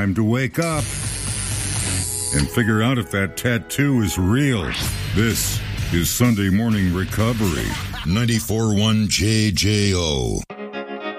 time to wake up and figure out if that tattoo is real. This is Sunday Morning Recovery. 94.1 JJO.